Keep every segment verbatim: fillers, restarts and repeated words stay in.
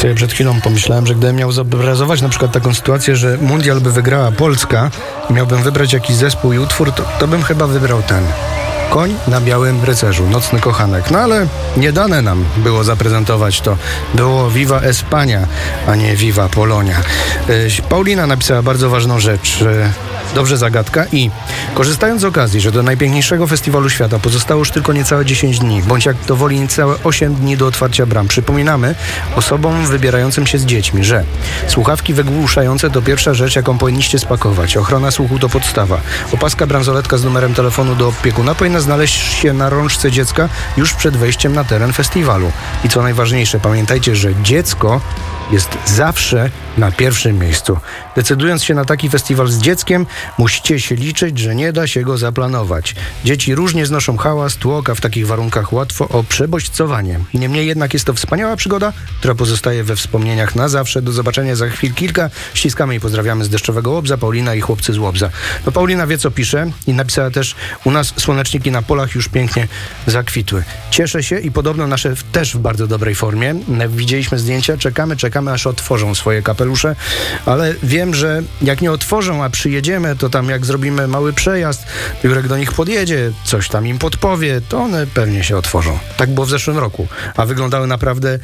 sobie przed chwilą pomyślałem, że gdybym miał zobrazować na przykład taką sytuację, że mundial by wygrała Polska i miałbym wybrać jakiś zespół i utwór, to, to bym chyba wybrał ten. Koń na białym rycerzu, Nocny kochanek. No ale nie dane nam było zaprezentować to. Było Viva Espania, a nie Viva Polonia. Paulina napisała bardzo ważną rzecz. Dobrze, zagadka. I korzystając z okazji, że do najpiękniejszego festiwalu świata pozostało już tylko niecałe dziesięć dni, bądź jak to woli niecałe osiem dni do otwarcia bram, przypominamy osobom wybierającym się z dziećmi, że słuchawki wygłuszające to pierwsza rzecz, jaką powinniście spakować. Ochrona słuchu to podstawa. Opaska bransoletka z numerem telefonu do opiekuna powinna znaleźć się na rączce dziecka już przed wejściem na teren festiwalu. I co najważniejsze, pamiętajcie, że dziecko jest zawsze na pierwszym miejscu. Decydując się na taki festiwal z dzieckiem, musicie się liczyć, że nie da się go zaplanować. Dzieci różnie znoszą hałas, tłok, a w takich warunkach łatwo o przebodźcowanie. Niemniej jednak jest to wspaniała przygoda, która pozostaje we wspomnieniach na zawsze. Do zobaczenia za chwil kilka. Ściskamy i pozdrawiamy z Deszczowego Łobza, Paulina i chłopcy z Łobza. No Paulina wie, co pisze i napisała też: u nas słoneczniki na polach już pięknie zakwitły. Cieszę się i podobno nasze też w bardzo dobrej formie. Widzieliśmy zdjęcia, czekamy, czekamy aż otworzą swoje kapelusze, ale wiem, że jak nie otworzą, a przyjedziemy, to tam jak zrobimy mały przejazd, Jurek do nich podjedzie, coś tam im podpowie, to one pewnie się otworzą. Tak było w zeszłym roku, a wyglądały naprawdę...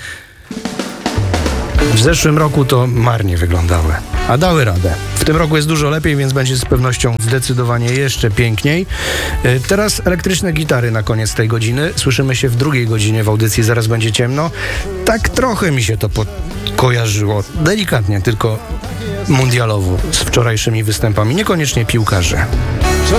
W zeszłym roku to marnie wyglądały, a dały radę. W tym roku jest dużo lepiej, więc będzie z pewnością zdecydowanie jeszcze piękniej. Teraz elektryczne gitary na koniec tej godziny. Słyszymy się w drugiej godzinie w audycji Zaraz będzie ciemno. Tak trochę mi się to kojarzyło, delikatnie, tylko mundialowo, z wczorajszymi występami, niekoniecznie piłkarzy.